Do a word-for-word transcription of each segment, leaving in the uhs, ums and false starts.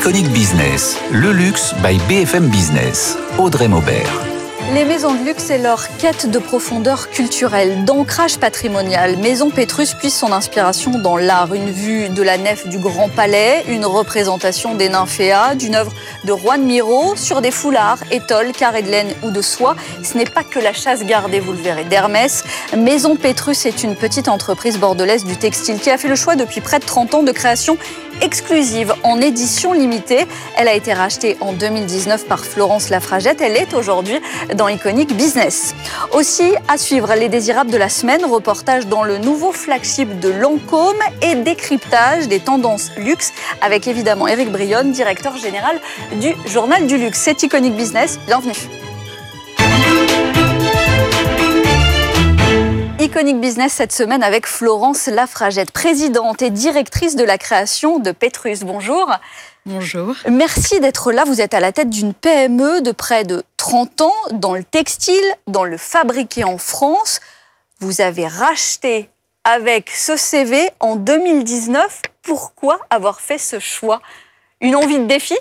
Iconic Business, le luxe by B F M Business. Audrey Maubert. Les maisons de luxe et leur quête de profondeur culturelle, d'ancrage patrimonial. Maison Pétrus puise son inspiration dans l'art. Une vue de la nef du Grand Palais, une représentation des nymphéas, d'une œuvre de Juan Miro sur des foulards, étoles, carrés de laine ou de soie. Ce n'est pas que la chasse gardée, vous le verrez, d'Hermès. Maison Pétrus est une petite entreprise bordelaise du textile qui a fait le choix depuis près de trente ans de création exclusive en édition limitée. Elle a été rachetée en deux mille dix-neuf par Florence Lafragette. Elle est aujourd'hui dans Iconic Business. Aussi, à suivre, les désirables de la semaine, reportage dans le nouveau flagship de Lancôme et décryptage des tendances luxe avec évidemment Éric Brionne, directeur général du Journal du Luxe. C'est Iconic Business, bienvenue. Iconic Business cette semaine avec Florence Lafragette, présidente et directrice de la création de Pétrus. Bonjour. Bonjour. Merci d'être là. Vous êtes à la tête d'une P M E de près de trente ans dans le textile, dans le fabriqué en France. Vous avez racheté avec ce C V en deux mille dix-neuf. Pourquoi avoir fait ce choix? Une envie de défi?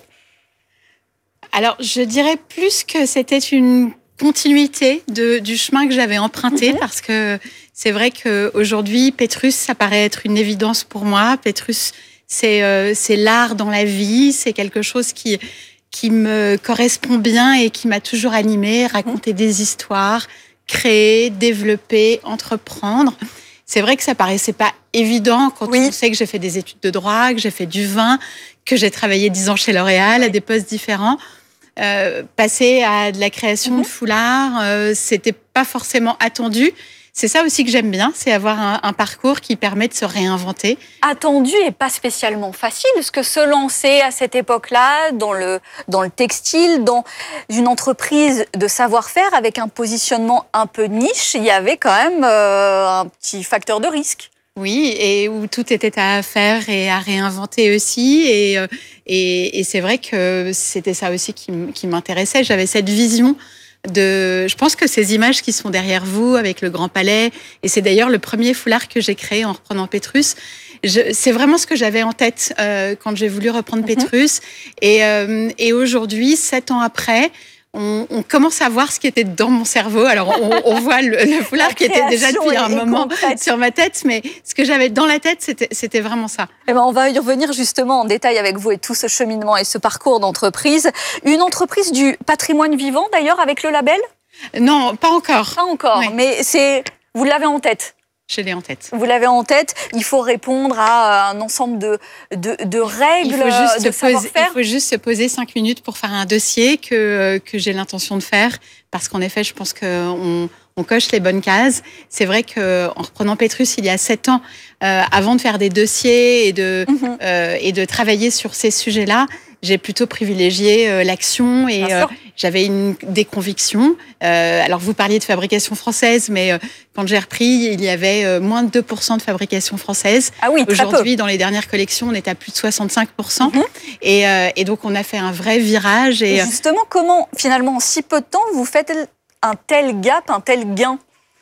Alors, je dirais plus que c'était une continuité de, du chemin que j'avais emprunté, mmh. parce que c'est vrai qu'aujourd'hui, Pétrus, ça paraît être une évidence pour moi. Pétrus, c'est, euh, c'est l'art dans la vie, c'est quelque chose qui, qui me correspond bien et qui m'a toujours animée, raconter mmh. des histoires, créer, développer, entreprendre. C'est vrai que ça paraissait pas évident quand oui. on sait que j'ai fait des études de droit, que j'ai fait du vin, que j'ai travaillé dix ans chez L'Oréal à des postes différents. Euh, passer à de la création mmh. de foulards, euh, c'était pas forcément attendu. C'est ça aussi que j'aime bien, c'est avoir un, un parcours qui permet de se réinventer. Attendu et pas spécialement facile, parce que se lancer à cette époque-là dans le, dans le textile, dans une entreprise de savoir-faire avec un positionnement un peu niche, il y avait quand même euh, un petit facteur de risque. Oui, et où tout était à faire et à réinventer aussi. Et, et, et c'est vrai que c'était ça aussi qui, qui m'intéressait. J'avais cette vision de... Je pense que ces images qui sont derrière vous avec le Grand Palais, et c'est d'ailleurs le premier foulard que j'ai créé en reprenant Pétrus, je, c'est vraiment ce que j'avais en tête euh, quand j'ai voulu reprendre mm-hmm. Pétrus. Et, euh, et aujourd'hui, sept ans après... On, on commence à voir ce qui était dans mon cerveau. Alors, on, on voit le, le foulard qui était déjà depuis un moment concrète. Sur ma tête, mais ce que j'avais dans la tête, c'était, c'était vraiment ça. Eh ben, on va y revenir justement en détail avec vous et tout ce cheminement et ce parcours d'entreprise. Une entreprise du patrimoine vivant, d'ailleurs, avec le label? Non, pas encore. Pas encore, oui. Mais c'est, vous l'avez en tête? Je l'ai en tête. Vous l'avez en tête. Il faut répondre à un ensemble de, de, de règles, il faut juste de savoir-faire. Il faut juste se poser cinq minutes pour faire un dossier que, que j'ai l'intention de faire. Parce qu'en effet, je pense qu'on on coche les bonnes cases. C'est vrai qu'en reprenant Pétrus il y a sept ans, euh, avant de faire des dossiers et de, mmh. euh, et de travailler sur ces sujets-là, j'ai plutôt privilégié euh, l'action et euh, j'avais une, des convictions. Euh, alors, vous parliez de fabrication française, mais euh, quand j'ai repris, il y avait euh, moins de deux pour cent de fabrication française. Ah oui, très Aujourd'hui, peu. Dans les dernières collections, on est à plus de soixante-cinq pour cent. Mm-hmm. et, euh, et donc, on a fait un vrai virage. Et, et justement, comment, finalement, en si peu de temps, vous faites un tel gap, un tel gain?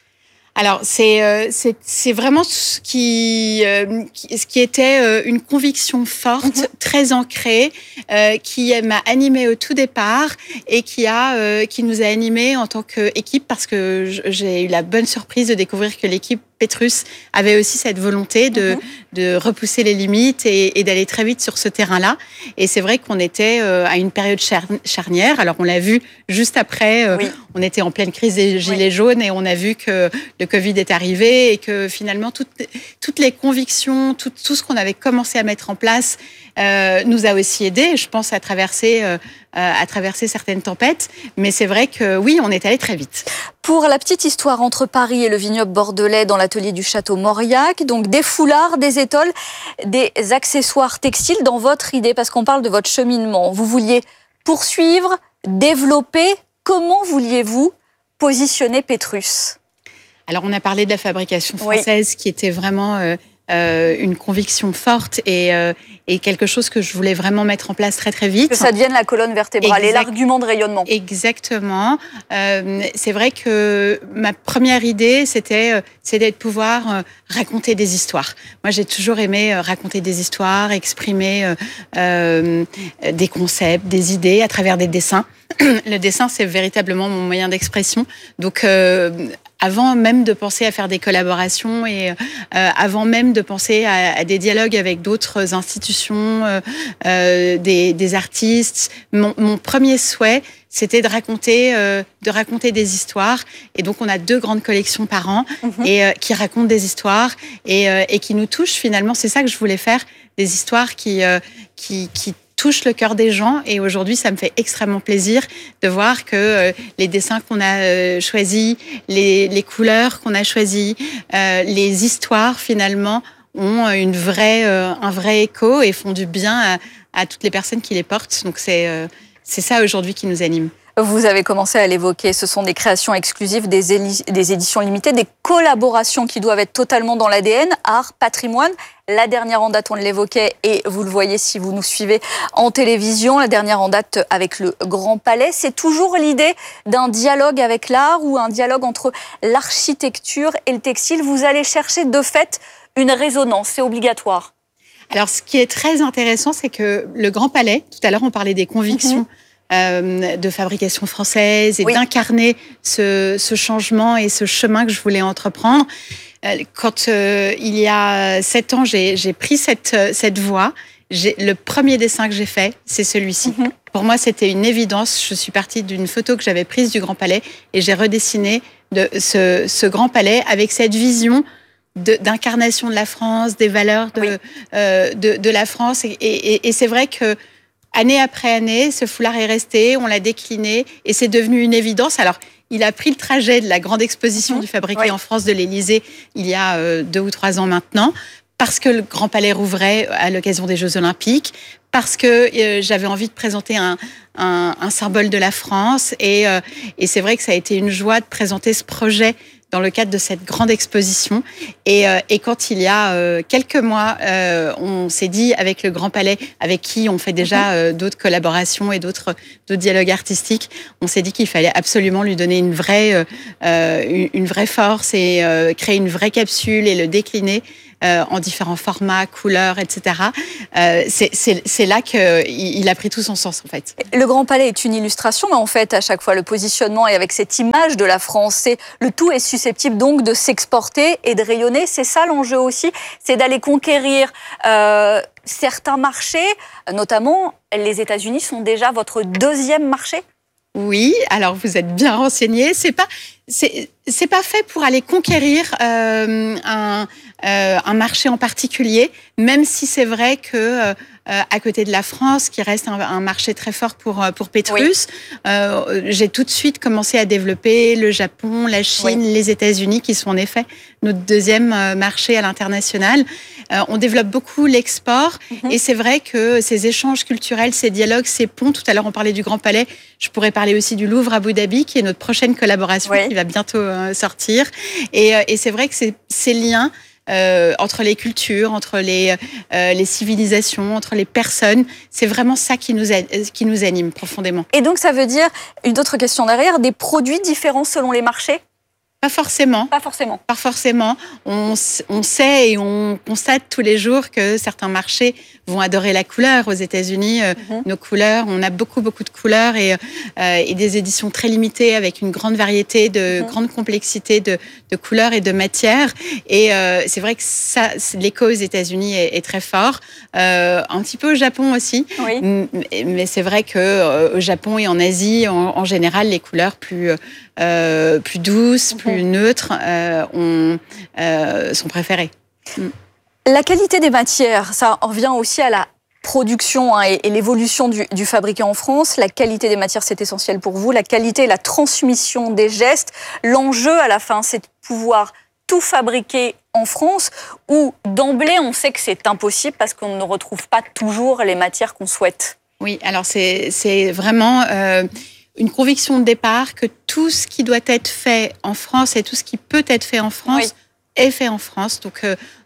Alors, c'est, euh, c'est, c'est vraiment ce qui, euh, qui, ce qui était euh, une conviction forte, mmh. très ancrée, euh, qui m'a animée au tout départ et qui, a, euh, qui nous a animés en tant qu'équipe parce que j'ai eu la bonne surprise de découvrir que l'équipe Pétrus avait aussi cette volonté de, mmh. de repousser les limites et, et d'aller très vite sur ce terrain-là. Et c'est vrai qu'on était euh, à une période charnière. Alors, on l'a vu juste après, euh, oui. on était en pleine crise des gilets oui. jaunes et on a vu que le Covid est arrivé et que finalement, toutes, toutes les convictions, tout, tout ce qu'on avait commencé à mettre en place euh, nous a aussi aidés, je pense, à traverser, euh, à traverser certaines tempêtes. Mais c'est vrai que oui, on est allé très vite. Pour la petite histoire entre Paris et le vignoble bordelais dans l'atelier du château Mauriac, donc des foulards, des étoles, des accessoires textiles dans votre idée, parce qu'on parle de votre cheminement. Vous vouliez poursuivre, développer. Comment vouliez-vous positionner Pétrus? Alors, on a parlé de la fabrication française oui. qui était vraiment euh, euh, une conviction forte et, euh, et quelque chose que je voulais vraiment mettre en place très très vite. Que ça devienne la colonne vertébrale exact, et l'argument de rayonnement. Exactement. Euh, c'est vrai que ma première idée, c'était, c'était de pouvoir euh, raconter des histoires. Moi, j'ai toujours aimé euh, raconter des histoires, exprimer euh, euh, des concepts, des idées à travers des dessins. Le dessin, c'est véritablement mon moyen d'expression. Donc, euh, avant même de penser à faire des collaborations et euh, avant même de penser à, à des dialogues avec d'autres institutions, euh, euh, des, des artistes, mon, mon premier souhait, c'était de raconter, euh, de raconter des histoires. Et donc, on a deux grandes collections par an mmh. et euh, qui racontent des histoires et, euh, et qui nous touchent. Finalement, c'est ça que je voulais faire, des histoires qui, euh, qui, qui touche le cœur des gens et aujourd'hui ça me fait extrêmement plaisir de voir que euh, les dessins qu'on a euh, choisis, les, les couleurs qu'on a choisies, euh, les histoires finalement ont une vraie, euh, un vrai écho et font du bien à, à toutes les personnes qui les portent. Donc c'est, euh, c'est ça aujourd'hui qui nous anime. Vous avez commencé à l'évoquer, ce sont des créations exclusives, des, éli- des éditions limitées, des collaborations qui doivent être totalement dans l'A D N, art, patrimoine. La dernière en date, on l'évoquait et vous le voyez si vous nous suivez en télévision, la dernière en date avec le Grand Palais. C'est toujours l'idée d'un dialogue avec l'art ou un dialogue entre l'architecture et le textile. Vous allez chercher de fait une résonance, c'est obligatoire. Alors ce qui est très intéressant, c'est que le Grand Palais, tout à l'heure on parlait des convictions, mmh. Euh, de fabrication française et oui. d'incarner ce, ce changement et ce chemin que je voulais entreprendre. Euh, quand euh, il y a sept ans, j'ai, j'ai pris cette, cette voie, j'ai, le premier dessin que j'ai fait, c'est celui-ci. Mm-hmm. Pour moi, c'était une évidence. Je suis partie d'une photo que j'avais prise du Grand Palais et j'ai redessiné de ce, ce Grand Palais avec cette vision de, d'incarnation de la France, des valeurs de, oui. euh, de, de la France. Et, et, et c'est vrai que année après année, ce foulard est resté, on l'a décliné et c'est devenu une évidence. Alors, il a pris le trajet de la grande exposition mmh, du Fabriqué oui. en France de l'Élysée il y a euh, deux ou trois ans maintenant, parce que le Grand Palais rouvrait à l'occasion des Jeux Olympiques, parce que euh, j'avais envie de présenter un, un, un symbole de la France et, euh, et c'est vrai que ça a été une joie de présenter ce projet dans le cadre de cette grande exposition. Et, euh, et quand il y a euh, quelques mois, euh, on s'est dit avec le Grand Palais, avec qui on fait déjà euh, d'autres collaborations et d'autres, d'autres dialogues artistiques, on s'est dit qu'il fallait absolument lui donner une vraie, euh, une, une vraie force et euh, créer une vraie capsule et le décliner euh, en différents formats, couleurs, et cetera. Euh, c'est, c'est, c'est là qu'il il a pris tout son sens, en fait. Le Grand Palais est une illustration, mais en fait, à chaque fois, le positionnement et avec cette image de la France, c'est, le tout est susceptible donc de s'exporter et de rayonner. C'est ça l'enjeu aussi, c'est d'aller conquérir euh, certains marchés, notamment les États-Unis sont déjà votre deuxième marché. Oui, alors vous êtes bien renseigné. C'est pas, c'est, c'est pas fait pour aller conquérir euh, un, euh, un marché en particulier, même si c'est vrai que euh, à côté de la France, qui reste un, un marché très fort pour pour Pétrus, oui. euh, j'ai tout de suite commencé à développer le Japon, la Chine, oui. les États-Unis, qui sont en effet notre deuxième marché à l'international. Euh, on développe beaucoup l'export mm-hmm. et c'est vrai que ces échanges culturels, ces dialogues, ces ponts. Tout à l'heure, on parlait du Grand Palais. Je pourrais parler aussi du Louvre à Abu Dhabi, qui est notre prochaine collaboration oui. qui va bientôt euh, sortir. Et, euh, et c'est vrai que c'est, ces liens euh, entre les cultures, entre les, euh, les civilisations, entre les personnes, c'est vraiment ça qui nous, a, qui nous anime profondément. Et donc, ça veut dire, une autre question derrière, des produits différents selon les marchés ? Pas forcément. Pas forcément. Pas forcément. On, on sait et on constate tous les jours que certains marchés vont adorer la couleur. Aux États-Unis, mm-hmm. nos couleurs, on a beaucoup, beaucoup de couleurs et, euh, et des éditions très limitées avec une grande variété, de mm-hmm. grande complexité de, de couleurs et de matières. Et euh, c'est vrai que ça, l'écho aux États-Unis est, est très fort. Euh, un petit peu au Japon aussi. Oui. Mais, mais c'est vrai que euh, au Japon et en Asie, en, en général, les couleurs plus euh, plus douces, mm-hmm. plus neutres euh, ont, euh, sont préférées. Mm. La qualité des matières, ça revient aussi à la production hein, et, et l'évolution du, du fabriqué en France. La qualité des matières, c'est essentiel pour vous. La qualité et la transmission des gestes. L'enjeu à la fin, c'est de pouvoir tout fabriquer en France où d'emblée, on sait que c'est impossible parce qu'on ne retrouve pas toujours les matières qu'on souhaite. Oui, alors c'est, c'est vraiment... Euh, une conviction de départ que tout ce qui doit être fait en France et tout ce qui peut être fait en France oui. est fait en France. Donc, euh,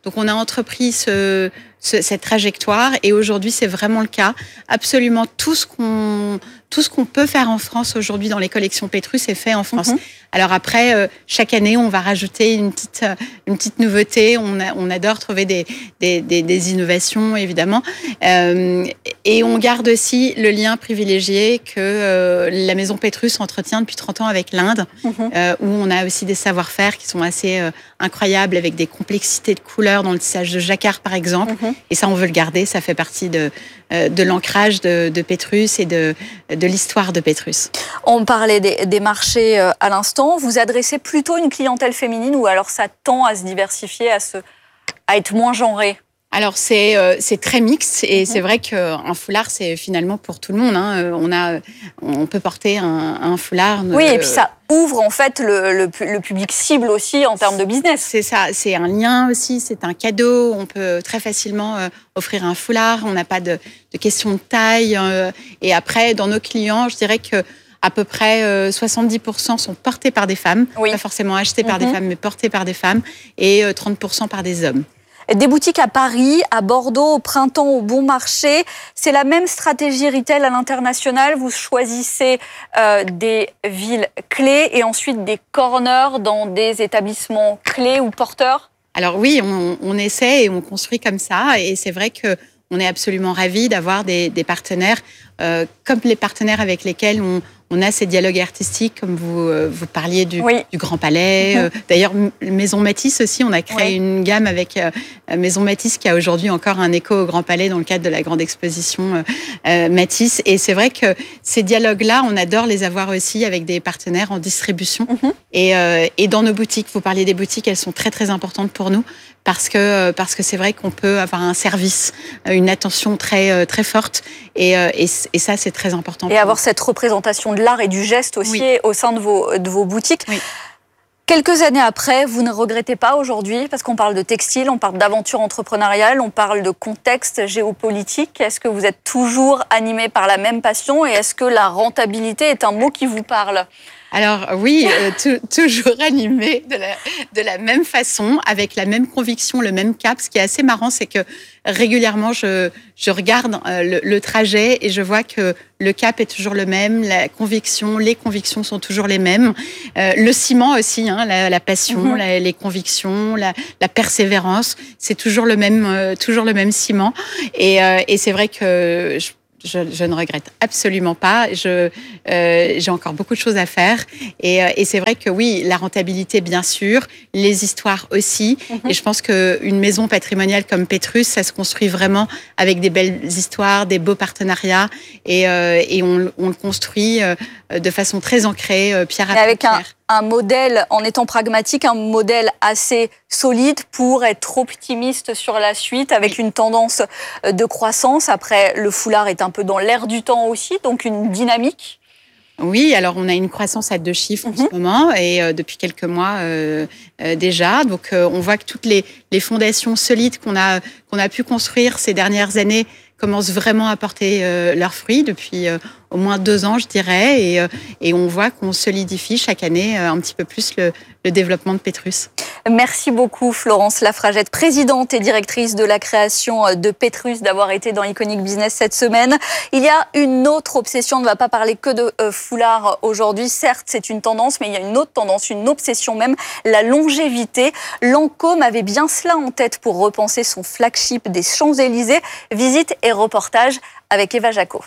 Donc on a entrepris ce, ce, cette trajectoire et aujourd'hui c'est vraiment le cas. Absolument tout ce qu'on tout ce qu'on peut faire en France aujourd'hui dans les collections Pétrus est fait en France. Mmh. Alors après, euh, chaque année, on va rajouter une petite, euh, une petite nouveauté. On, a, on adore trouver des, des, des, des innovations, évidemment. Euh, et on garde aussi le lien privilégié que euh, la maison Pétrus entretient depuis trente ans avec l'Inde, mmh. euh, où on a aussi des savoir-faire qui sont assez euh, incroyables, avec des complexités de couleurs dans le tissage de jacquard, par exemple. Mmh. Et ça, on veut le garder. Ça fait partie de, euh, de l'ancrage de, de Pétrus et de, de l'histoire de Pétrus. On parlait des, des marchés euh, à l'instant. Vous adressez plutôt une clientèle féminine ou alors ça tend à se diversifier, à, se, à être moins genré? Alors c'est euh, c'est très mixte et mmh. c'est vrai qu'un foulard c'est finalement pour tout le monde. Hein. On a on peut porter un, un foulard. Oui euh, et puis ça ouvre en fait le, le, le public cible aussi en termes de business. C'est ça, c'est un lien aussi, c'est un cadeau. On peut très facilement euh, offrir un foulard. On n'a pas de, de question de taille. Euh, et après dans nos clients, je dirais que à peu près euh, soixante-dix pour cent sont portés par des femmes, oui. pas forcément achetés par mmh. des femmes, mais portés par des femmes, et euh, trente pour cent par des hommes. Des boutiques à Paris, à Bordeaux, au Printemps, au Bon Marché. C'est la même stratégie retail à l'international. Vous choisissez euh, des villes clés et ensuite des corners dans des établissements clés ou porteurs? Alors oui, on, on essaie et on construit comme ça. Et c'est vrai que on est absolument ravis d'avoir des, des partenaires euh, comme les partenaires avec lesquels on, on a ces dialogues artistiques, comme vous, euh, vous parliez du, oui. du Grand Palais. Euh, d'ailleurs, Maison Matisse aussi, on a créé oui. une gamme avec euh, Maison Matisse qui a aujourd'hui encore un écho au Grand Palais dans le cadre de la grande exposition euh, euh, Matisse. Et c'est vrai que ces dialogues-là, on adore les avoir aussi avec des partenaires en distribution mm-hmm. et, euh, et dans nos boutiques. Vous parliez des boutiques, elles sont très très importantes pour nous. Parce que parce que c'est vrai qu'on peut avoir un service, une attention très très forte et et, et ça c'est très important. Et avoir nous. Cette représentation de l'art et du geste aussi oui. au sein de vos de vos boutiques. Oui. Quelques années après, vous ne regrettez pas aujourd'hui, parce qu'on parle de textile, on parle d'aventure entrepreneuriale, on parle de contexte géopolitique. Est-ce que vous êtes toujours animé par la même passion et est-ce que la rentabilité est un mot qui vous parle ? Alors oui, euh, t- toujours animé de la, de la même façon, avec la même conviction, le même cap. Ce qui est assez marrant, c'est que régulièrement, je, je regarde euh, le, le trajet et je vois que le cap est toujours le même, la conviction, les convictions sont toujours les mêmes. Euh, le ciment aussi, hein, la, la passion, mm-hmm. la, les convictions, la, la persévérance, c'est toujours le même, euh, toujours le même ciment. Et, euh, et c'est vrai que je, Je, je ne regrette absolument pas. Je, euh, j'ai encore beaucoup de choses à faire. Et, euh, et c'est vrai que oui, la rentabilité, bien sûr, les histoires aussi. Mm-hmm. Et je pense qu'une maison patrimoniale comme Pétrus, ça se construit vraiment avec des belles histoires, des beaux partenariats. Et, euh, et on, on le construit euh, de façon très ancrée, euh, pierre à pierre. Avec un, un modèle, en étant pragmatique, un modèle assez solide pour être optimiste sur la suite, avec une tendance de croissance. Après, le foulard est un peu dans l'air du temps aussi, donc une dynamique. Oui, alors on a une croissance à deux chiffres mm-hmm. en ce moment et euh, depuis quelques mois euh, euh, déjà. Donc euh, on voit que toutes les, les fondations solides qu'on a, qu'on a pu construire ces dernières années commencent vraiment à porter euh, leurs fruits depuis euh, au moins deux ans, je dirais. Et, euh, et on voit qu'on solidifie chaque année euh, un petit peu plus le, le développement de Pétrus. Merci beaucoup Florence Lafragette, présidente et directrice de la création de Pétrus, d'avoir été dans Iconic Business cette semaine. Il y a une autre obsession, on ne va pas parler que de euh, foulard aujourd'hui. Certes, c'est une tendance, mais il y a une autre tendance, une obsession même, la longévité. Lancôme avait bien cela en tête pour repenser son flagship des Champs-Élysées. Visite et reportage avec Eva Jacot.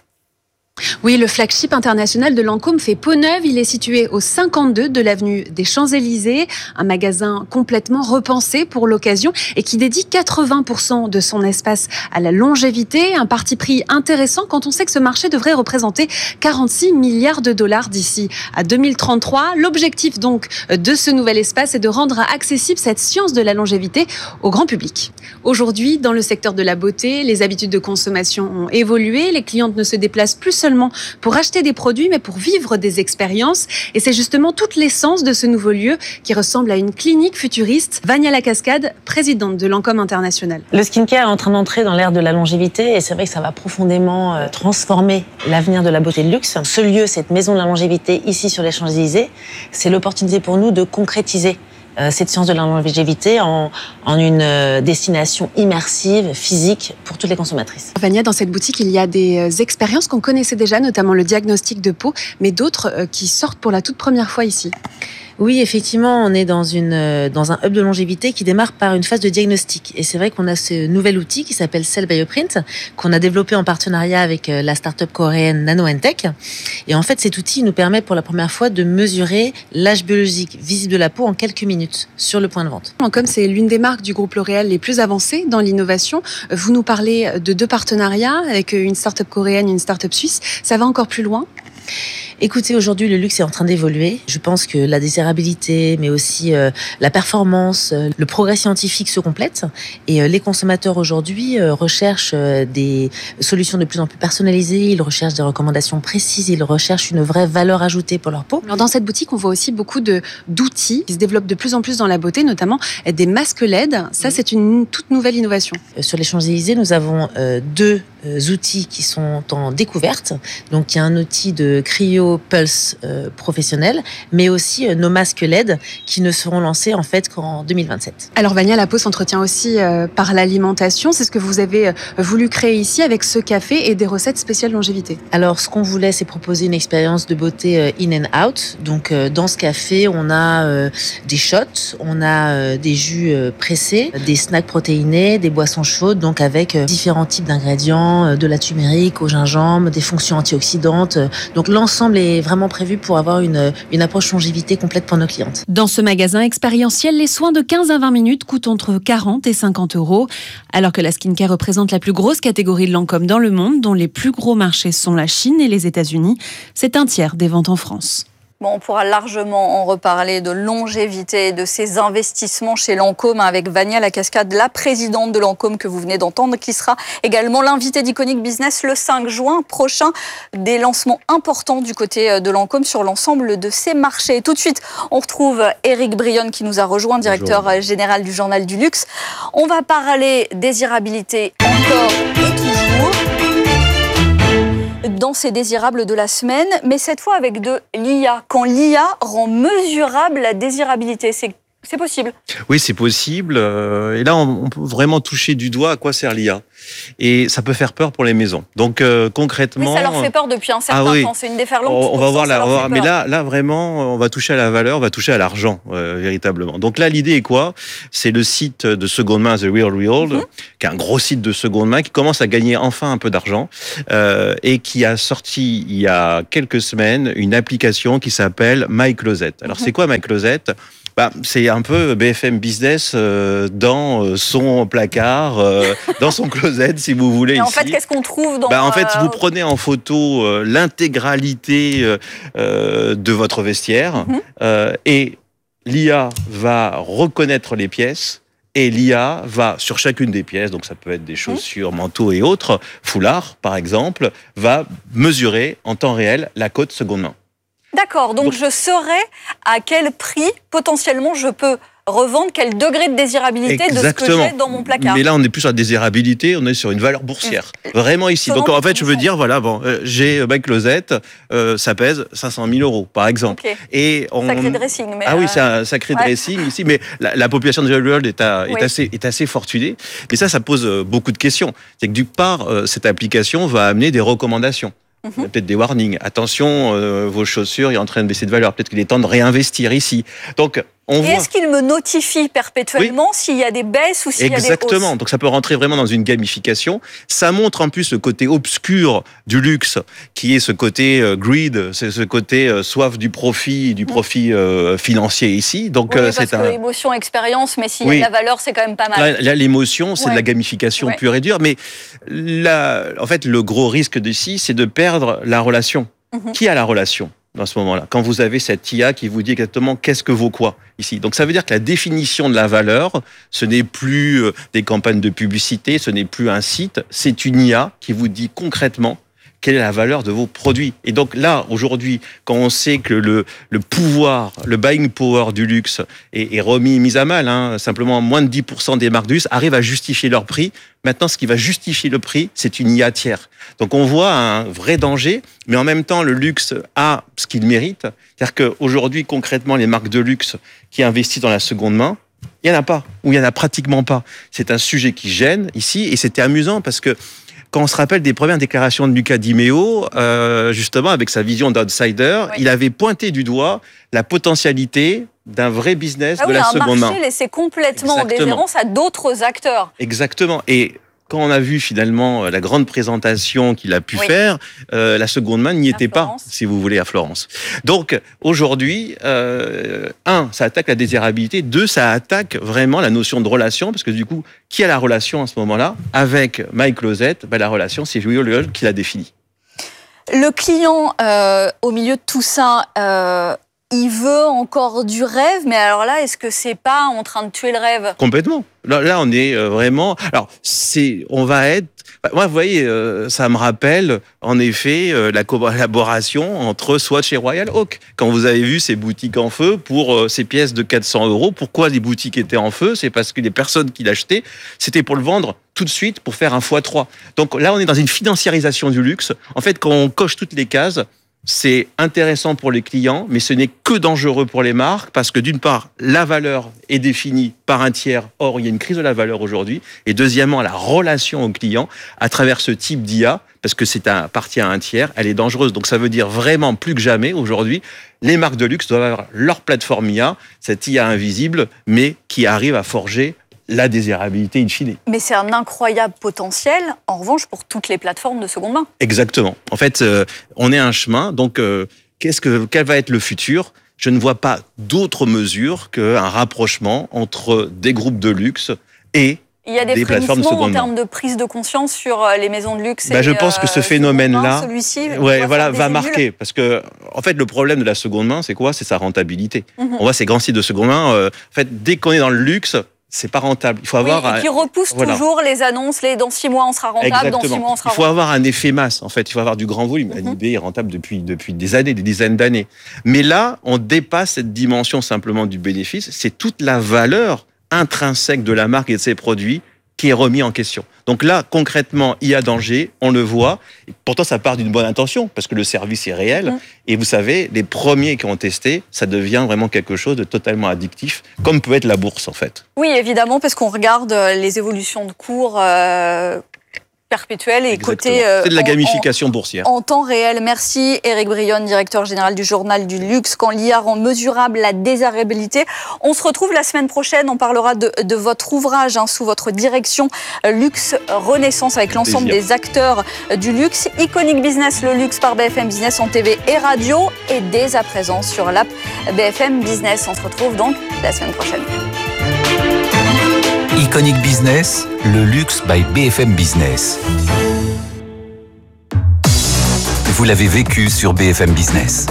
Oui, le flagship international de Lancôme fait peau neuve. Il est situé au cinquante-deux de l'avenue des Champs-Élysées, un magasin complètement repensé pour l'occasion et qui dédie quatre-vingts pour cent de son espace à la longévité. Un parti pris intéressant quand on sait que ce marché devrait représenter quarante-six milliards de dollars d'ici à deux mille trente-trois. L'objectif donc de ce nouvel espace est de rendre accessible cette science de la longévité au grand public. Aujourd'hui, dans le secteur de la beauté, les habitudes de consommation ont évolué. Les clientes ne se déplacent plus seulement pour acheter des produits, mais pour vivre des expériences. Et c'est justement toute l'essence de ce nouveau lieu qui ressemble à une clinique futuriste. Vania Lacascade, présidente de Lancôme International. Le skincare est en train d'entrer dans l'ère de la longévité et c'est vrai que ça va profondément euh, transformer l'avenir de la beauté de luxe. Ce lieu, cette maison de la longévité ici sur les Champs-Élysées, c'est l'opportunité pour nous de concrétiser euh, cette science de la longévité en, en une euh, destination immersive, physique, pour toutes les consommatrices. Vania, dans cette boutique, il y a des expériences qu'on connaissait déjà, notamment le diagnostic de peau, mais d'autres euh, qui sortent pour la toute première fois ici. Oui, effectivement, on est dans une dans un hub de longévité qui démarre par une phase de diagnostic. Et c'est vrai qu'on a ce nouvel outil qui s'appelle Cell Bioprint, qu'on a développé en partenariat avec la start-up coréenne NanoEntech. Et en fait, cet outil nous permet pour la première fois de mesurer l'âge biologique visible de la peau en quelques minutes sur le point de vente. Comme c'est l'une des marques du groupe L'Oréal les plus avancées dans l'innovation, vous nous parlez de deux partenariats avec une start-up coréenne et une start-up suisse. Ça va encore plus loin ? Écoutez, aujourd'hui, le luxe est en train d'évoluer. Je pense que la désirabilité, mais aussi euh, la performance, euh, le progrès scientifique se complètent. Et euh, les consommateurs aujourd'hui euh, recherchent euh, des solutions de plus en plus personnalisées. Ils recherchent des recommandations précises. Ils recherchent une vraie valeur ajoutée pour leur peau. Alors dans cette boutique, on voit aussi beaucoup de, d'outils qui se développent de plus en plus dans la beauté, notamment des masques L E D. Ça, c'est une toute nouvelle innovation. Euh, sur les Champs-Élysées, nous avons euh, deux euh, outils qui sont en découverte. Donc, il y a un outil de cryo Pulse euh, professionnel, mais aussi euh, nos masques L E D qui ne seront lancés en fait qu'en deux mille vingt-sept. Alors Vania, la peau s'entretient aussi euh, par l'alimentation. C'est ce que vous avez euh, voulu créer ici avec ce café et des recettes spéciales longévité. Alors ce qu'on voulait, c'est proposer une expérience de beauté euh, in and out. Donc euh, dans ce café, on a euh, des shots, on a euh, des jus euh, pressés, des snacks protéinés, des boissons chaudes, donc avec euh, différents types d'ingrédients, euh, de la turmeric au gingembre, des fonctions antioxydantes. Donc l'ensemble est vraiment prévu pour avoir une, une approche longévité complète pour nos clientes. Dans ce magasin expérientiel, les soins de quinze à vingt minutes coûtent entre quarante et cinquante euros. Alors que la skincare représente la plus grosse catégorie de Lancôme dans le monde, dont les plus gros marchés sont la Chine et les États-Unis, c'est un tiers des ventes en France. Bon, on pourra largement en reparler de longévité et de ces investissements chez Lancôme avec Vania Lacascade, la présidente de Lancôme que vous venez d'entendre, qui sera également l'invitée d'Iconic Business le cinq juin prochain. Des lancements importants du côté de Lancôme sur l'ensemble de ces marchés. Tout de suite, on retrouve Éric Brionne qui nous a rejoint, directeur Bonjour. général du Journal du Luxe. On va parler désirabilité encore et toujours dans ces désirables de la semaine, mais cette fois avec de l'I A. Quand l'I A rend mesurable la désirabilité, c'est C'est possible. Oui, c'est possible. Et là, on peut vraiment toucher du doigt à quoi sert l'I A. Et ça peut faire peur pour les maisons. Donc, euh, concrètement... Mais ça leur fait peur depuis un certain ah, oui. temps. C'est une déferlante. On, on va voir là. Va, mais là, là, vraiment, on va toucher à la valeur, on va toucher à l'argent, euh, véritablement. Donc là, l'idée est quoi ? C'est le site de seconde main, The Real Real, mm-hmm. qui est un gros site de seconde main, qui commence à gagner enfin un peu d'argent, euh, et qui a sorti, il y a quelques semaines, une application qui s'appelle My Closet. Alors, mm-hmm. c'est quoi My Closet ? Bah, c'est un peu B F M Business euh, dans son placard, euh, dans son closet, si vous voulez. Et en ici. fait, qu'est-ce qu'on trouve dans... Bah, en fait, vous prenez en photo euh, l'intégralité euh, de votre vestiaire mm-hmm. euh, et l'I A va reconnaître les pièces. Et l'I A va, sur chacune des pièces, donc ça peut être des chaussures, manteaux et autres, foulards par exemple, va mesurer en temps réel la cote seconde main. D'accord, donc, donc je saurais à quel prix potentiellement je peux revendre, quel degré de désirabilité Exactement. de ce que j'ai dans mon placard. Mais là, on n'est plus sur la désirabilité, on est sur une valeur boursière. Mmh. Vraiment ici. Selon donc en fait, je veux dire, voilà, bon, euh, j'ai My Closet, euh, ça pèse cinq cent mille euros, par exemple. Okay. Et on... Sacré dressing. Mais ah euh... oui, c'est un sacré ouais. dressing ici, mais la, la population de The World est, à, oui. est, assez, est assez fortunée. Mais ça, ça pose beaucoup de questions. C'est que d'une part, euh, cette application va amener des recommandations. Il y a peut-être des warnings. Attention, euh, vos chaussures, il est en train de baisser de valeur. Peut-être qu'il est temps de réinvestir ici. Donc, on Et voit... est-ce qu'il me notifie perpétuellement oui. s'il y a des baisses ou s'il Exactement. y a des hausses ? Exactement. Donc, ça peut rentrer vraiment dans une gamification. Ça montre en plus le côté obscur du luxe, qui est ce côté euh, greed, c'est ce côté euh, soif du profit, du profit euh, financier ici. Donc, oui, euh, parce c'est que un... émotion, expérience, mais s'il oui. y a de la valeur, c'est quand même pas mal. Là, là l'émotion, c'est ouais. de la gamification ouais. pure et dure. Mais là, en fait, le gros risque d'ici, c'est de perdre la relation. Mm-hmm. Qui a la relation dans ce moment-là, quand vous avez cette I A qui vous dit exactement qu'est-ce que vaut quoi ici. Donc ça veut dire que la définition de la valeur, ce n'est plus des campagnes de publicité, ce n'est plus un site, c'est une I A qui vous dit concrètement quelle est la valeur de vos produits. Et donc là, aujourd'hui, quand on sait que le, le pouvoir, le buying power du luxe est, est remis, mis à mal, hein, simplement moins de dix pour cent des marques de luxe arrivent à justifier leur prix. Maintenant, ce qui va justifier le prix, c'est une I A tiers. Donc on voit un vrai danger, mais en même temps, le luxe a ce qu'il mérite. C'est-à-dire qu'aujourd'hui, concrètement, les marques de luxe qui investissent dans la seconde main, il n'y en a pas, ou il n'y en a pratiquement pas. C'est un sujet qui gêne ici, et c'était amusant parce que quand on se rappelle des premières déclarations de Luca Di Meo, euh, justement, avec sa vision d'outsider, oui. il avait pointé du doigt la potentialité d'un vrai business ah de oui, la seconde main. Un marché laissé complètement en déshérence à d'autres acteurs. Exactement. Et quand on a vu finalement la grande présentation qu'il a pu oui. faire, euh, la seconde main n'y était pas, si vous voulez, à Florence. Donc aujourd'hui, euh, un, ça attaque la désirabilité, deux, ça attaque vraiment la notion de relation, parce que du coup, qui a la relation à ce moment-là avec My Closet? Ben, la relation, c'est Julio Leol qui l'a définie. Le client, euh, au milieu de tout ça, euh, il veut encore du rêve, mais alors là, est-ce que c'est pas en train de tuer le rêve? Complètement. Là, là, on est vraiment. Alors, c'est, on va être. Moi, vous voyez, euh, ça me rappelle, en effet, euh, la collaboration entre Swatch et Royal Oak. Quand vous avez vu ces boutiques en feu pour euh, ces pièces de quatre cents euros, pourquoi les boutiques étaient en feu? C'est parce que les personnes qui l'achetaient, c'était pour le vendre tout de suite, pour faire un fois trois. Donc là, on est dans une financiarisation du luxe. En fait, quand on coche toutes les cases, c'est intéressant pour les clients, mais ce n'est que dangereux pour les marques parce que d'une part, la valeur est définie par un tiers. Or, il y a une crise de la valeur aujourd'hui. Et deuxièmement, la relation au client à travers ce type d'I A, parce que c'est un, appartient à un tiers, elle est dangereuse. Donc, ça veut dire vraiment plus que jamais aujourd'hui, les marques de luxe doivent avoir leur plateforme I A, cette I A invisible, mais qui arrive à forger la désirabilité in fine. Mais c'est un incroyable potentiel, en revanche, pour toutes les plateformes de seconde main. Exactement. En fait, euh, on est à un chemin. Donc, euh, qu'est-ce que, quel va être le futur? Je ne vois pas d'autre mesure qu'un rapprochement entre des groupes de luxe et il y a des, des plateformes de seconde main. En termes de prise de conscience sur les maisons de luxe. Ben, et je pense que ce euh, phénomène-là, celui-ci, ouais, voilà, va marquer. Parce que, en fait, le problème de la seconde main, c'est quoi? C'est sa rentabilité. Mm-hmm. On voit ces grands sites de seconde main. Euh, en fait, dès qu'on est dans le luxe, c'est pas rentable. Il faut avoir oui, et qui repousse voilà. toujours les annonces, les dans six mois on sera rentable, Exactement. dans six mois on sera rentable. Il faut rentable. avoir un effet masse, en fait. Il faut avoir du grand volume. Mm-hmm. L'I B est rentable depuis, depuis des années, des dizaines d'années. Mais là, on dépasse cette dimension simplement du bénéfice. C'est toute la valeur intrinsèque de la marque et de ses produits qui est remis en question. Donc là, concrètement, il y a danger, on le voit. Et pourtant, ça part d'une bonne intention, parce que le service est réel. Mmh. Et vous savez, les premiers qui ont testé, ça devient vraiment quelque chose de totalement addictif, comme peut être la bourse, en fait. Oui, évidemment, parce qu'on regarde les évolutions de cours euh, perpétuelles et côté... Euh, C'est de la gamification en, boursière. En temps réel. Merci, Éric Brionne, directeur général du Journal du Luxe. Quand l'I A rend mesurable la désirabilité. On se retrouve la semaine prochaine. On parlera de, de votre ouvrage hein, sous votre direction Luxe Renaissance avec l'ensemble des acteurs du luxe. Iconic Business, le luxe par B F M Business en T V et radio et dès à présent sur l'app B F M Business. On se retrouve donc la semaine prochaine. Iconic Business, le luxe by B F M Business. Vous l'avez vécu sur B F M Business.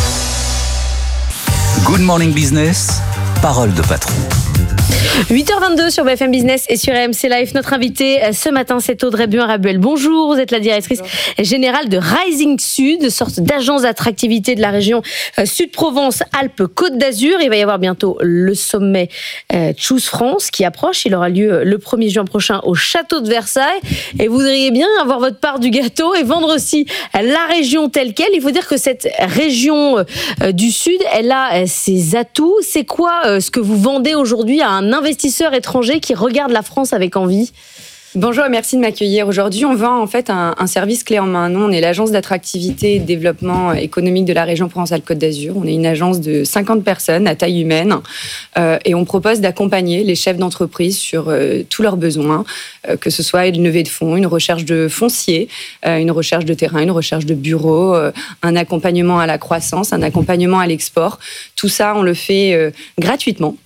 Good Morning Business, parole de patron. huit heures vingt-deux sur B F M Business et sur A M C Live. Notre invité ce matin, c'est Audrey Buin-Rabuel. Bonjour, vous êtes la directrice Bonjour. générale de Rising Sud, sorte d'agence d'attractivité de la région Sud-Provence-Alpes-Côte d'Azur. Il va y avoir bientôt le sommet euh, Choose France qui approche. Il aura lieu le premier juin prochain au château de Versailles. Et vous voudriez bien avoir votre part du gâteau et vendre aussi la région telle qu'elle. Il faut dire que cette région euh, du Sud, elle a euh, ses atouts. C'est quoi euh, ce que vous vendez aujourd'hui à un investisseurs étrangers qui regardent la France avec envie? Bonjour et merci de m'accueillir. Aujourd'hui, on vend en fait un, un service clé en main. Nous, on est l'agence d'attractivité et de développement économique de la région Provence-Alpes-Côte d'Azur. On est une agence de cinquante personnes à taille humaine euh, et on propose d'accompagner les chefs d'entreprise sur euh, tous leurs besoins, euh, que ce soit une levée de fonds, une recherche de foncier, euh, une recherche de terrain, une recherche de bureau, euh, un accompagnement à la croissance, un accompagnement à l'export. Tout ça, on le fait euh, gratuitement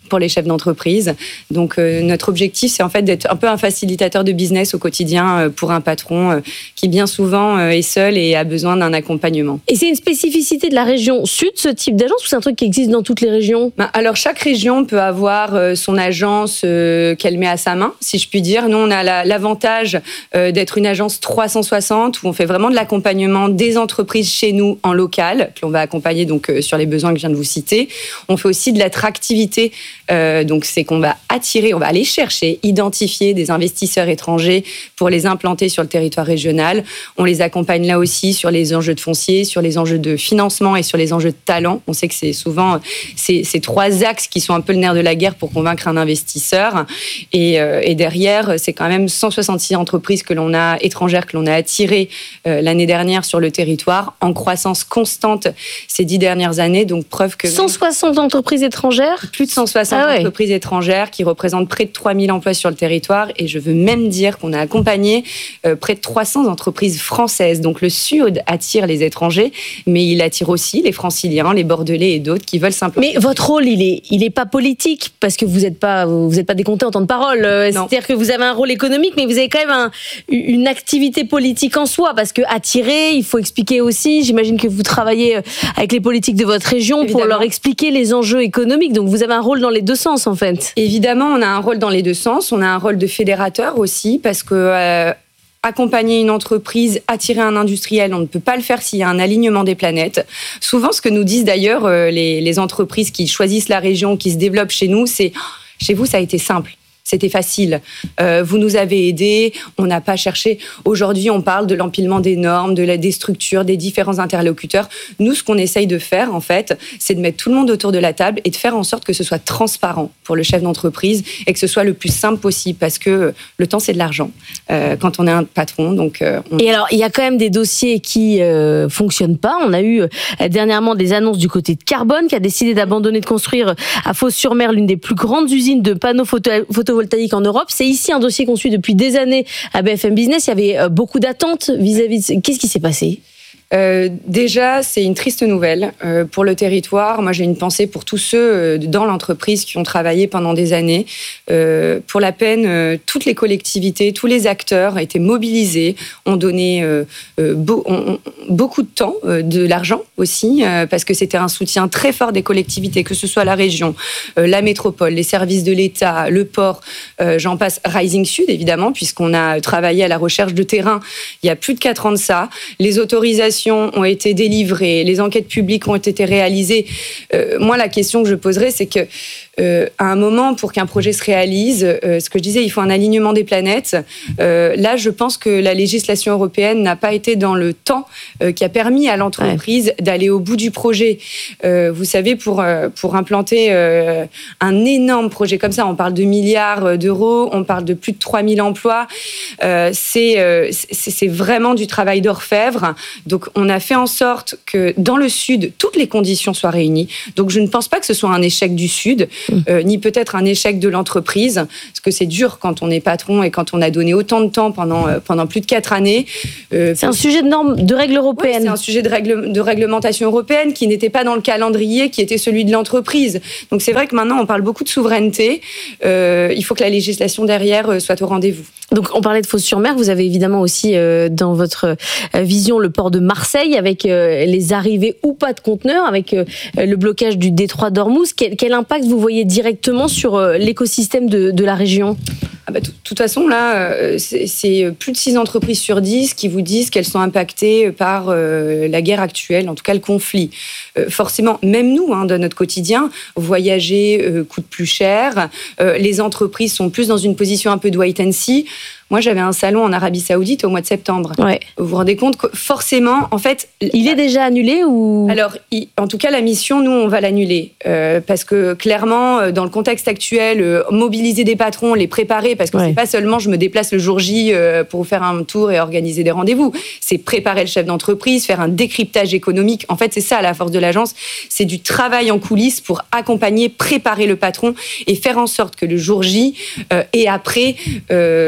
pour les chefs d'entreprise. Donc euh, notre objectif, c'est en fait d'être un peu un facilitateur de business au quotidien euh, pour un patron euh, qui bien souvent euh, est seul et a besoin d'un accompagnement. Et c'est une spécificité de la région sud, ce type d'agence, ou c'est un truc qui existe dans toutes les régions ? Ben, alors chaque région peut avoir euh, son agence euh, qu'elle met à sa main, si je puis dire. Nous, on a la, l'avantage euh, d'être une agence trois cent soixante où on fait vraiment de l'accompagnement des entreprises chez nous en local, que l'on va accompagner donc euh, sur les besoins que je viens de vous citer. On fait aussi de l'attractivité. Euh, donc, c'est qu'on va attirer, on va aller chercher, identifier des investisseurs étrangers pour les implanter sur le territoire régional. On les accompagne là aussi sur les enjeux de foncier, sur les enjeux de financement et sur les enjeux de talent. On sait que c'est souvent ces, ces trois axes qui sont un peu le nerf de la guerre pour convaincre un investisseur. Et, euh, et derrière, c'est quand même cent soixante-six entreprises que l'on a, étrangères que l'on a attirées euh, l'année dernière sur le territoire, en croissance constante ces dix dernières années. Donc, preuve que... cent soixante entreprises étrangères ? Plus de cent soixante ah ouais. entreprises étrangères qui représentent près de trois mille emplois sur le territoire. Et je veux même dire qu'on a accompagné euh, près de trois cents entreprises françaises. Donc le Sud attire les étrangers, mais il attire aussi les Franciliens, les Bordelais et d'autres qui veulent simplement... Mais votre rôle, il est, il est pas politique, parce que vous n'êtes pas, vous êtes pas décompté en temps de parole. Euh, c'est-à-dire que vous avez un rôle économique, mais vous avez quand même un, une activité politique en soi, parce que attirer, il faut expliquer aussi. J'imagine que vous travaillez avec les politiques de votre région Évidemment. Pour leur expliquer les enjeux économiques. Donc vous avez un rôle dans les deux sens, en fait. Évidemment, on a un rôle dans les deux sens. On a un rôle de fédérateur aussi, parce que euh, accompagner une entreprise, attirer un industriel, on ne peut pas le faire s'il y a un alignement des planètes. Souvent, ce que nous disent d'ailleurs euh, les, les entreprises qui choisissent la région, qui se développent chez nous, c'est oh, « chez vous, ça a été simple ». C'était facile. Euh, vous nous avez aidés, on n'a pas cherché. Aujourd'hui, on parle de l'empilement des normes, de la, des structures, des différents interlocuteurs. Nous, ce qu'on essaye de faire, en fait, c'est de mettre tout le monde autour de la table et de faire en sorte que ce soit transparent pour le chef d'entreprise et que ce soit le plus simple possible, parce que le temps, c'est de l'argent euh, quand on est un patron. Donc, euh, on... Et alors, il y a quand même des dossiers qui euh, fonctionnent pas. On a eu euh, dernièrement des annonces du côté de Carbone, qui a décidé d'abandonner de construire à Fos-sur-Mer l'une des plus grandes usines de panneaux photo photovoltaïques en Europe. C'est ici un dossier qu'on suit depuis des années à B F M Business. Il y avait beaucoup d'attentes vis-à-vis de... Qu'est-ce qui s'est passé ? Euh, déjà, c'est une triste nouvelle euh, pour le territoire. Moi, j'ai une pensée pour tous ceux euh, dans l'entreprise qui ont travaillé pendant des années. Euh, pour la peine, euh, toutes les collectivités, tous les acteurs étaient mobilisés, ont donné euh, euh, beau, ont, beaucoup de temps, euh, de l'argent aussi, euh, parce que c'était un soutien très fort des collectivités, que ce soit la région, euh, la métropole, les services de l'État, le port, euh, j'en passe, Rising Sud, évidemment, puisqu'on a travaillé à la recherche de terrain il y a plus de quatre ans de ça. Les autorisations ont été délivrées, les enquêtes publiques ont été réalisées. Euh, moi, la question que je poserais, c'est que euh, à un moment, pour qu'un projet se réalise, euh, ce que je disais, il faut un alignement des planètes. Euh, là, je pense que la législation européenne n'a pas été dans le temps euh, qui a permis à l'entreprise ouais. d'aller au bout du projet. Euh, vous savez, pour, euh, pour implanter euh, un énorme projet comme ça, on parle de milliards d'euros, on parle de plus de trois mille emplois. Euh, c'est, euh, c'est, c'est vraiment du travail d'orfèvre. Donc, on a fait en sorte que dans le Sud, toutes les conditions soient réunies. Donc, je ne pense pas que ce soit un échec du Sud, euh, ni peut-être un échec de l'entreprise, parce que c'est dur quand on est patron et quand on a donné autant de temps pendant, euh, pendant plus de quatre années. Euh, c'est un sujet de normes, de règles européennes. Oui, c'est un sujet de, règle, de réglementation européenne qui n'était pas dans le calendrier, qui était celui de l'entreprise. Donc, c'est vrai que maintenant, on parle beaucoup de souveraineté. Euh, il faut que la législation derrière soit au rendez-vous. Donc, on parlait de Fos-sur-Mer. Vous avez évidemment aussi euh, dans votre euh, vision le port de Marseille, avec euh, les arrivées ou pas de conteneurs, avec euh, le blocage du détroit d'Ormuz. Quel, quel impact vous voyez directement sur euh, l'écosystème de, de la région ? Ah bah, de toute façon, là, c'est, c'est plus de six entreprises sur dix qui vous disent qu'elles sont impactées par euh, la guerre actuelle, en tout cas le conflit. Euh, forcément, même nous, hein, dans notre quotidien, voyager euh, coûte plus cher, euh, les entreprises sont plus dans une position un peu de wait and see. Moi, j'avais un salon en Arabie Saoudite au mois de septembre. Ouais. Vous vous rendez compte que forcément, en fait... Il est déjà annulé ou... Alors, il, en tout cas, la mission, nous, on va l'annuler. Euh, parce que clairement, dans le contexte actuel, euh, mobiliser des patrons, les préparer, parce que ouais. c'est pas seulement je me déplace le jour J euh, pour faire un tour et organiser des rendez-vous. C'est préparer le chef d'entreprise, faire un décryptage économique. En fait, c'est ça, la force de l'agence. C'est du travail en coulisses pour accompagner, préparer le patron et faire en sorte que le jour J euh, et après, euh, le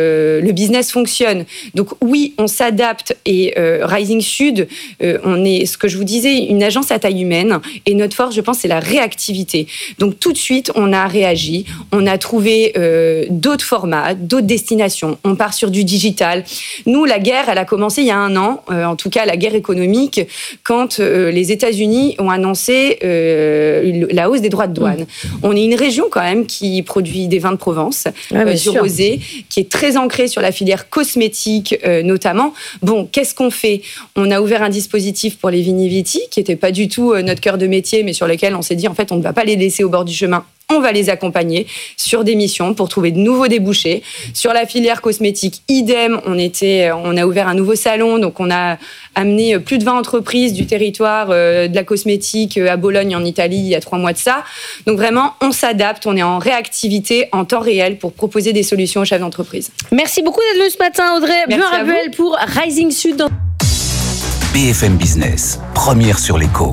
le business fonctionne. Donc oui, on s'adapte et euh, Rising Sud, euh, on est, ce que je vous disais, une agence à taille humaine et notre force, je pense, c'est la réactivité. Donc tout de suite, on a réagi, on a trouvé euh, d'autres formats, d'autres destinations. On part sur du digital. Nous, la guerre, elle a commencé il y a un an, euh, en tout cas la guerre économique, quand euh, les États-Unis ont annoncé euh, la hausse des droits de douane. Mmh. On est une région quand même qui produit des vins de Provence, ouais, euh, du rosé, qui est très ancrée sur la filière cosmétique euh, notamment. Bon, qu'est-ce qu'on fait ? On a ouvert un dispositif pour les vini-viti, qui n'était pas du tout euh, notre cœur de métier, mais sur lequel on s'est dit, en fait, on ne va pas les laisser au bord du chemin. On va les accompagner sur des missions pour trouver de nouveaux débouchés. Sur la filière cosmétique, idem, on, était, on a ouvert un nouveau salon, donc on a amené plus de vingt entreprises du territoire euh, de la cosmétique à Bologne, en Italie, il y a trois mois de ça. Donc vraiment, on s'adapte, on est en réactivité, en temps réel, pour proposer des solutions aux chefs d'entreprise. Merci beaucoup d'être venu ce matin, Audrey Buin-Rabuel, pour Rising Sud. Dans... B F M Business, première sur l'écho.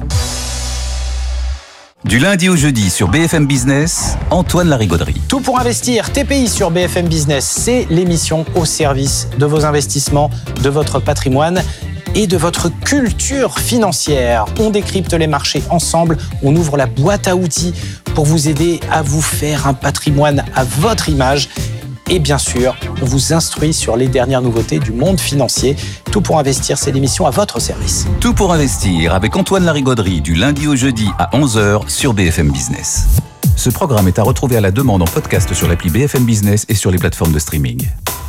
Du lundi au jeudi sur B F M Business, Antoine Larigauderie. Tout pour investir, T P I sur B F M Business, c'est l'émission au service de vos investissements, de votre patrimoine et de votre culture financière. On décrypte les marchés ensemble, on ouvre la boîte à outils pour vous aider à vous faire un patrimoine à votre image. Et bien sûr, on vous instruit sur les dernières nouveautés du monde financier. Tout pour investir, c'est l'émission à votre service. Tout pour investir avec Antoine Larigauderie du lundi au jeudi à onze heures sur B F M Business. Ce programme est à retrouver à la demande en podcast sur l'appli B F M Business et sur les plateformes de streaming.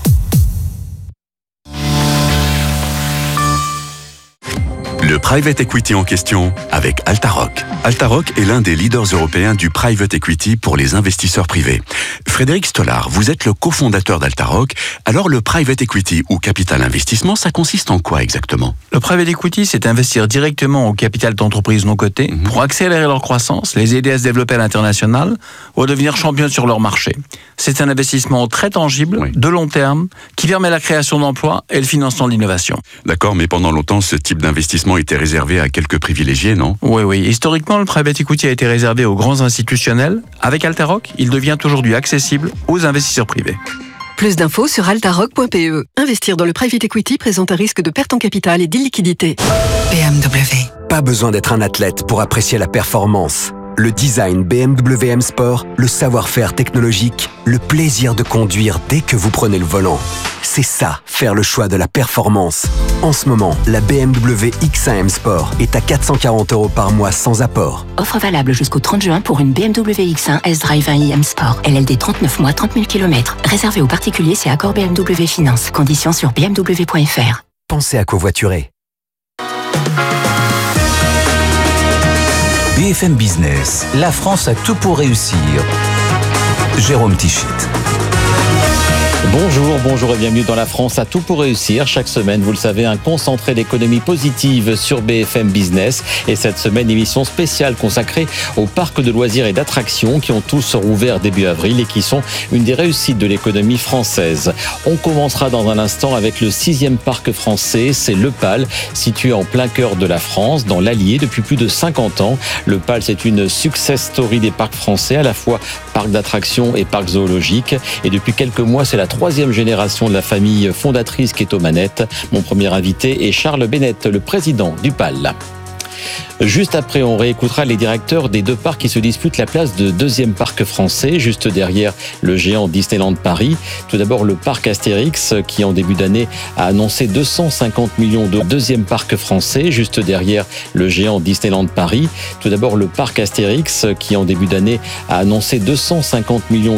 Le private equity en question avec Altaroc. Altaroc est l'un des leaders européens du private equity pour les investisseurs privés. Frédéric Stollard, vous êtes le cofondateur d'Altaroc. Alors le private equity ou capital investissement, ça consiste en quoi exactement ? Le private equity, c'est investir directement au capital d'entreprises non cotées mmh. pour accélérer leur croissance, les aider à se développer à l'international ou à devenir champions sur leur marché. C'est un investissement très tangible, oui. de long terme, qui permet la création d'emplois et le financement de l'innovation. D'accord, mais pendant longtemps, ce type d'investissement était réservé à quelques privilégiés, non ? Oui, oui. Historiquement, le private equity a été réservé aux grands institutionnels. Avec Altaroc, il devient aujourd'hui accessible aux investisseurs privés. Plus d'infos sur altaroc point p e. Investir dans le private equity présente un risque de perte en capital et d'illiquidité. B M W. Pas besoin d'être un athlète pour apprécier la performance. Le design B M W M Sport, le savoir-faire technologique, le plaisir de conduire dès que vous prenez le volant. C'est ça, faire le choix de la performance. En ce moment, la B M W X un M Sport est à quatre cent quarante euros par mois sans apport. Offre valable jusqu'au trente juin pour une B M W X un S-Drive un i M Sport. L L D trente-neuf mois, trente mille kilomètres. Réservé aux particuliers, c'est accord B M W Finance. Conditions sur b m w point f r. Pensez à covoiturer. B F M Business, la France a tout pour réussir. Jérôme Tichit. Bonjour, bonjour et bienvenue dans La France a tout pour réussir. Chaque semaine, vous le savez, un concentré d'économie positive sur B F M Business. Et cette semaine, émission spéciale consacrée aux parcs de loisirs et d'attractions qui ont tous rouvert début avril et qui sont une des réussites de l'économie française. On commencera dans un instant avec le sixième parc français, c'est Le Pal, situé en plein cœur de la France, dans l'Allier, depuis plus de cinquante ans. Le Pal, c'est une success story des parcs français, à la fois parc d'attractions et parc zoologique. Et depuis quelques mois, c'est la troisième génération de la famille fondatrice qui est aux manettes. Mon premier invité est Charles Bennett, le président du Pal. Juste après, on réécoutera les directeurs des deux parcs qui se disputent la place de deuxième parc français, juste derrière le géant Disneyland Paris. Tout d'abord, le parc Astérix, qui en début d'année a annoncé deux cent cinquante millions d'euros. Deuxième parc français, juste derrière le géant Disneyland Paris. Tout d'abord, le parc Astérix, qui en début d'année a annoncé deux cent cinquante millions